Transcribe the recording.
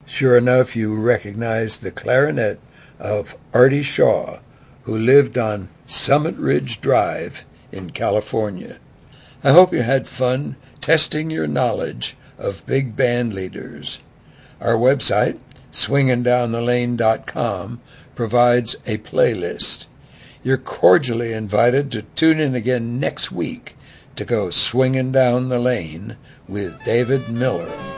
Sure enough, you recognize the clarinet of Artie Shaw, who lived on Summit Ridge Drive in California. I hope you had fun testing your knowledge of big band leaders. Our website, swingindownthelane.com, provides a playlist. You're cordially invited to tune in again next week to go swinging down the lane with David Miller.